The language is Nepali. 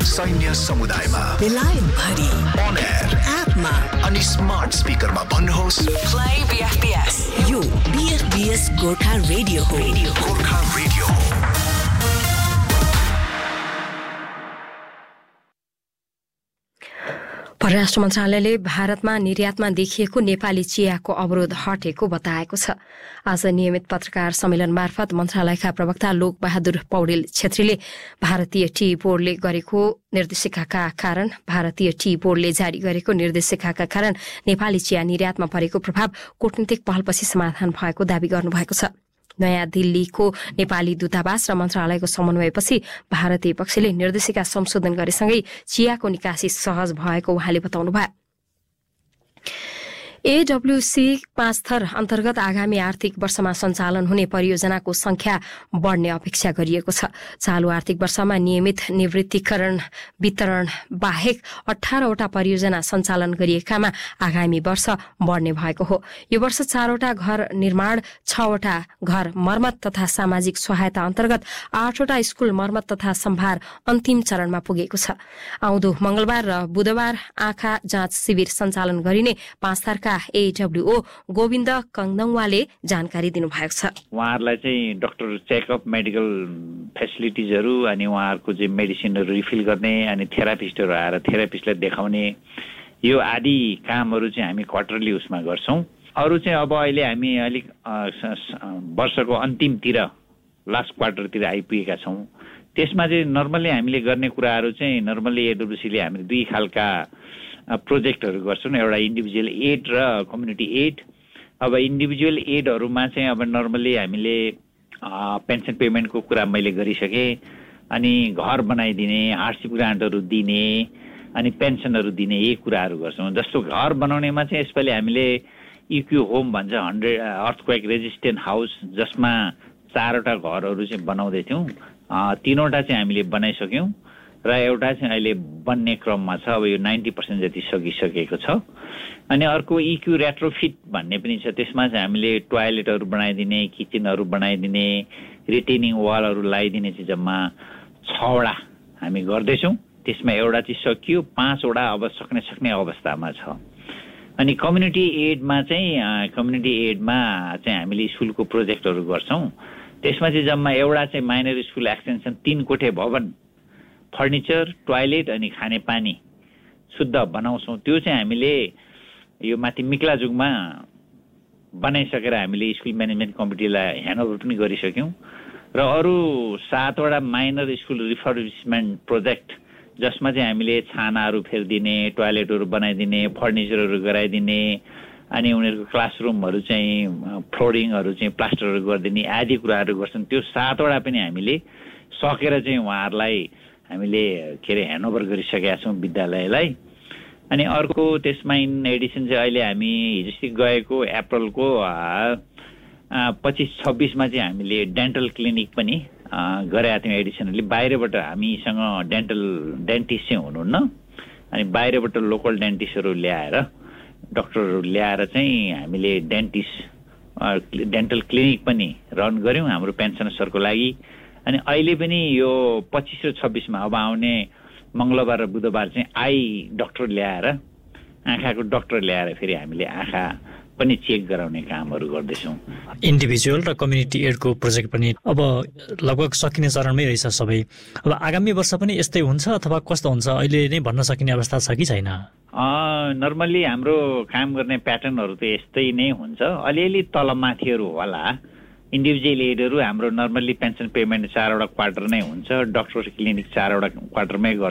सैन्य समुदायमा, बेलायत भरि, on air, एपमा अनि स्मार्ट स्पिकरमा भन्नुहोस् Play BFBS. यो BFBS गोर्खा रेडियो हो। गोर्खा रेडियो हो। परराष्ट्र मन्त्रालयले भारतमा निर्यातमा देखिएको नेपाली चियाको अवरोध हटेको बताएको छ। आज नियमित पत्रकार सम्मेलन मार्फत मन्त्रालयका प्रवक्ता लोकबहादुर पौडेल छेत्रीले भारतीय टी बोर्डले जारी गरेको निर्देशिकाका कारण नेपाली चिया निर्यातमा परेको प्रभाव कूटनीतिक पहलपछि समाधान भएको दावी गर्नुभएको छ। नयाँ दिल्लीको नेपाली दूतावास र मन्त्रालयको समन्वयपछि भारतीय पक्षले निर्देशिका संशोधन गरेसँगै चियाको निकासी सहज भएको उहाँले बताउनुभयो। एडब्ल्यूसी 5 थर अन्तर्गत आगामी आर्थिक वर्षमा सञ्चालन हुने परियोजनाको संख्या बढ्ने अपेक्षा गरिएको छ। चालू आर्थिक वर्षमा नियमित निवृत्तिकरण वितरण बाहेक 18वटा परियोजना सञ्चालन गरिएकामा आगामी वर्ष बढ्ने भएको हो। यो वर्ष 4वटा घर निर्माण, 6वटा घर मर्मत तथा सामाजिक सहायता अन्तर्गत 8वटा स्कूल मर्मत तथा सम्भार अन्तिम चरणमा पुगेको छ। आउँदो मंगलबार र बुधबार आँखा जाँच शिविर सञ्चालन गरिने 5 थरका एडब्ल्यूओ गोविन्द कङदङवाले जानकारी दिनुभएको छ। उहाँहरूलाई चाहिँ डाक्टर चेकअप, मेडिकल फेसिलिटिजहरू अनि उहाँहरूको चाहिँ मेडिसिनहरू रिफिल गर्ने अनि थेरापिस्टहरू आएर थेरापिस्टलाई देखाउने यो आदि कामहरू चाहिँ हामी क्वार्टरली उसमा गर्छौँ। अरू चाहिँ अब अहिले हामी अलिक वर्षको अन्तिमतिर लास्ट क्वार्टरतिर आइपुगेका छौँ। त्यसमा चाहिँ नर्मल्ली हामीले गर्ने कुराहरू चाहिँ नर्मल्ली एडब्ल्यूसीले हामीले दुई खालका प्रोजेक्टहरू गर्छौँ, एउटा इन्डिभिजुअल एड र कम्युनिटी एड। अब इन्डिभिजुअल एडहरूमा चाहिँ अब नर्मल्ली हामीले पेन्सन पेमेन्टको कुरा मैले गरिसकेँ, अनि घर बनाइदिने, हार्डसिप ग्रान्टहरू दिने अनि पेन्सनहरू दिने यही कुराहरू गर्छौँ। जस्तो घर बनाउनेमा चाहिँ यसपालि हामीले इक्यू होम भन्छ, 100 अर्थक्वेक रेजिस्टेन्ट हाउस, जसमा 4वटा घरहरू चाहिँ बनाउँदैथ्यौँ। 3वटा चाहिँ हामीले बनाइसक्यौँ र एउटा चाहिँ अहिले बन्ने क्रममा छ। अब यो 90% जति सकिसकेको छ। अनि अर्को इक्यू रेट्रोफिट भन्ने पनि छ, त्यसमा चाहिँ हामीले टोयलेटहरू बनाइदिने, किचनहरू बनाइदिने, रिटेनिङ वालहरू लगाइदिने चाहिँ जम्मा 6वटा हामी गर्दैछौँ। त्यसमा एउटा चाहिँ सकियो, 5वटा अब सक्ने अवस्थामा छ। अनि कम्युनिटी एडमा चाहिँ हामीले स्कुलको प्रोजेक्टहरू गर्छौँ। त्यसमा चाहिँ जम्मा एउटा चाहिँ माइनर स्कुल एक्सटेन्सन 3 कोठे भवन, फर्निचर, टोयलेट अनि खानेपानी शुद्ध बनाउँछौँ। त्यो चाहिँ हामीले यो माथि मिक्लाजुङमा बनाइसकेर हामीले स्कुल म्यानेजमेन्ट कमिटीलाई ह्यान्डओभर पनि गरिसक्यौँ। र अरू 7वटा माइनर स्कुल रिफर्बिसमेन्ट प्रोजेक्ट, जसमा चाहिँ हामीले छानाहरू फेरिदिने, टोयलेटहरू बनाइदिने, फर्निचरहरू गराइदिने अनि उनीहरूको क्लासरुमहरू चाहिँ फ्लोरिङहरू चाहिँ प्लास्टरहरू गरिदिने आदि कुराहरू गर्छन्। त्यो 7वटा पनि हामीले सकेर चाहिँ उहाँहरूलाई हामीले ह्यान्डओभर गरिसकेका छौँ विद्यालयलाई। अनि अर्को त्यसमा इन एडिसन चाहिँ अहिले हामी हिजोस्ति गएको अप्रिलको 25-26मा चाहिँ हामीले डेन्टल क्लिनिक पनि गरेका थियौँ एडिसनली। बाहिरबाट हामीसँग डेन्टिस्ट चाहिँ हुनुहुन्न, अनि बाहिरबाट लोकल डेन्टिस्टहरू ल्याएर, डक्टरहरू ल्याएर चाहिँ हामीले डेन्टल क्लिनिक पनि रन गऱ्यौँ हाम्रो पेन्सनर्सहरूको लागि। अनि अहिले पनि यो 25 र 26मा अब आउने मंगलबार र बुधबार चाहिँ आँखाको डक्टर ल्याएर फेरि हामीले आँखा पनि चेक गराउने कामहरू गर्दैछौँ। इन्डिभिजुअल र कम्युनिटी एडको प्रोजेक्ट पनि अब लगभग सकिने चरणमै रहेछ सबै। अब आगामी वर्ष पनि यस्तै हुन्छ अथवा कस्तो हुन्छ अहिले नै भन्न सकिने अवस्था छ कि छैन? नर्मल्ली हाम्रो काम गर्ने प्याटर्नहरू त यस्तै नै हुन्छ। अलिअलि तलमाथिहरू होला। इन्डिभिजुअल एडहरू हाम्रो नर्मल्ली पेन्सन पेमेन्ट 4वटा क्वार्टर नै हुन्छ, डक्टर क्लिनिक 4वटा क्वार्टरमै गर्छ।